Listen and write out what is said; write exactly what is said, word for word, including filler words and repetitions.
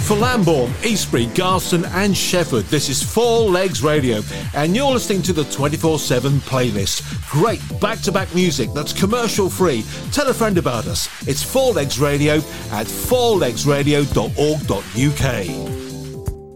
For Lambourne, Eastbury, Garston and Shefford, this is Four Legs Radio, and you're listening to the twenty-four seven playlist. Great back-to-back music that's commercial-free. Tell a friend about us. It's Four Legs Radio at four legs radio dot org dot uk.